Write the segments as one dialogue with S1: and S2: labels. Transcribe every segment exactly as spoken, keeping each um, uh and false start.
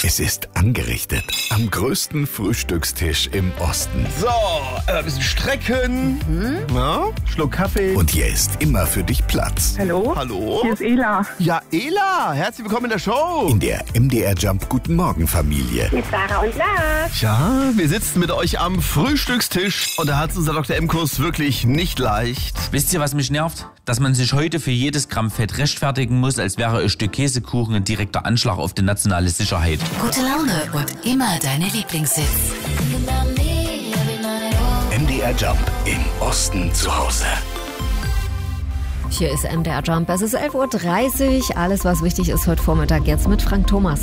S1: Es ist angerichtet am größten Frühstückstisch im Osten.
S2: So, äh, ein bisschen strecken. Mhm. Na, Schluck Kaffee.
S1: Und hier ist immer für dich Platz.
S3: Hallo?
S2: Hallo?
S3: Hier ist Ela.
S2: Ja, Ela, herzlich willkommen in der Show.
S1: In der M D R Jump Guten Morgen Familie.
S3: Mit Sarah und Lars.
S2: Ja, wir sitzen mit euch am Frühstückstisch und da hat es unser Doktor M-Kurs wirklich nicht leicht.
S4: Wisst ihr, was mich nervt? Dass man sich heute für jedes Gramm Fett rechtfertigen muss, als wäre ein Stück Käsekuchen ein direkter Anschlag auf die nationale Sicherheit.
S5: Gute Laune und immer deine Lieblingshits.
S1: M D R Jump im Osten zu Hause.
S6: Hier ist M D R Jump. Es ist elf Uhr dreißig. Alles, was wichtig ist heute Vormittag, jetzt mit Frank Thomas.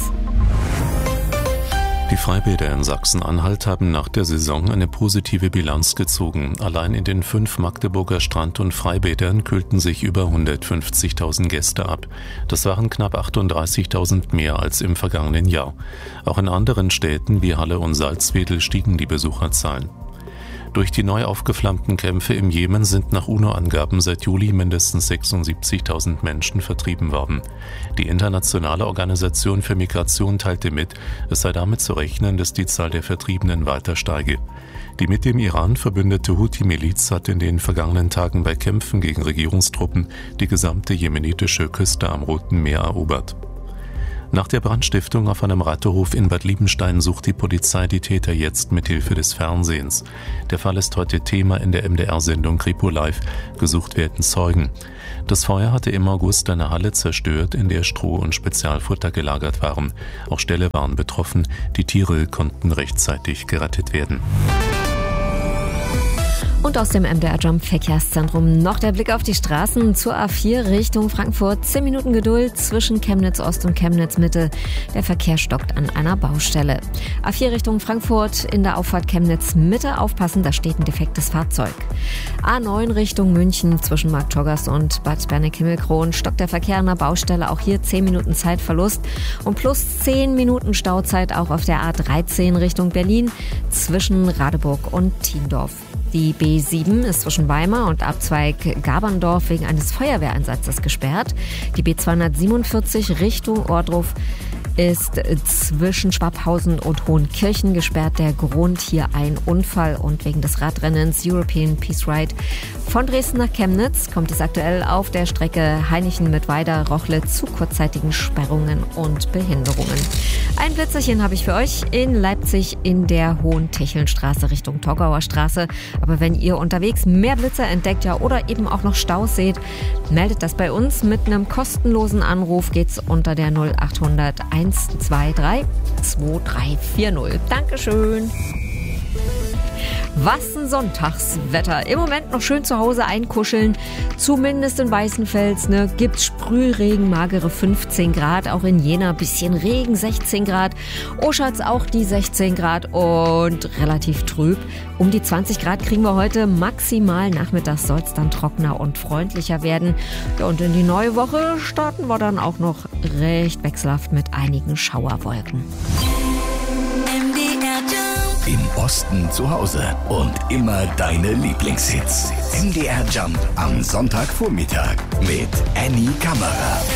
S7: Die Freibäder in Sachsen-Anhalt haben nach der Saison eine positive Bilanz gezogen. Allein in den fünf Magdeburger Strand- und Freibädern kühlten sich über hundertfünfzigtausend Gäste ab. Das waren knapp achtunddreißigtausend mehr als im vergangenen Jahr. Auch in anderen Städten wie Halle und Salzwedel stiegen die Besucherzahlen. Durch die neu aufgeflammten Kämpfe im Jemen sind nach UNO-Angaben seit Juli mindestens sechsundsiebzigtausend Menschen vertrieben worden. Die Internationale Organisation für Migration teilte mit, es sei damit zu rechnen, dass die Zahl der Vertriebenen weiter steige. Die mit dem Iran verbündete Houthi-Miliz hat in den vergangenen Tagen bei Kämpfen gegen Regierungstruppen die gesamte jemenitische Küste am Roten Meer erobert. Nach der Brandstiftung auf einem Reiterhof in Bad Liebenstein sucht die Polizei die Täter jetzt mit Hilfe des Fernsehens. Der Fall ist heute Thema in der M D R-Sendung Kripo Live. Gesucht werden Zeugen. Das Feuer hatte im August eine Halle zerstört, in der Stroh und Spezialfutter gelagert waren. Auch Ställe waren betroffen. Die Tiere konnten rechtzeitig gerettet werden.
S6: Und aus dem M D R Jump Verkehrszentrum noch der Blick auf die Straßen zur A vier Richtung Frankfurt. Zehn Minuten Geduld zwischen Chemnitz Ost und Chemnitz Mitte. Der Verkehr stockt an einer Baustelle. A vier Richtung Frankfurt in der Auffahrt Chemnitz Mitte. Aufpassen, da steht ein defektes Fahrzeug. A neun Richtung München zwischen Marktogast und Bad Berneck-Himmelkron stockt der Verkehr an der Baustelle. Auch hier zehn Minuten Zeitverlust und plus zehn Minuten Stauzeit auch auf der A dreizehn Richtung Berlin zwischen Radeburg und Thiendorf. Die B sieben ist zwischen Weimar und Abzweig Gaberndorf wegen eines Feuerwehreinsatzes gesperrt. Die B zweihundertsiebenundvierzig Richtung Ohrdruf ist zwischen Schwabhausen und Hohenkirchen gesperrt. Der Grund hier ein Unfall und wegen des Radrennens European Peace Ride von Dresden nach Chemnitz kommt es aktuell auf der Strecke Hainichen mit Weida-Rochle zu kurzzeitigen Sperrungen und Behinderungen. Ein Blitzerchen habe ich für euch in Leipzig in der Hohen-Techelnstraße Richtung Torgauer Straße. Aber wenn ihr unterwegs mehr Blitzer entdeckt ja oder eben auch noch Staus seht, meldet das bei uns. Mit einem kostenlosen Anruf geht's unter der null achthundert eins zwei drei zwei drei vier null. Dankeschön. Was ein Sonntagswetter. Im Moment noch schön zu Hause einkuscheln. Zumindest in Weißenfels, ne, gibt's Sprühregen, magere fünfzehn Grad. Auch in Jena bisschen Regen, sechzehn Grad. Oschatz auch die sechzehn Grad und relativ trüb. Um die zwanzig Grad kriegen wir heute maximal. Nachmittags soll's dann trockener und freundlicher werden. Ja, und in die neue Woche starten wir dann auch noch recht wechselhaft mit einigen Schauerwolken.
S1: Im Osten zu Hause und immer deine Lieblingshits. M D R Jump am Sonntagvormittag mit Annie Kammerer.